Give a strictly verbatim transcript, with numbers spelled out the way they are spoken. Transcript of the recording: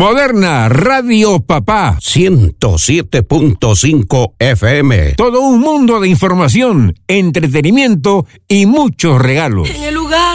Moderna Radio Papá ciento siete punto cinco F M. Todo un mundo de información, entretenimiento y muchos regalos. En el lugar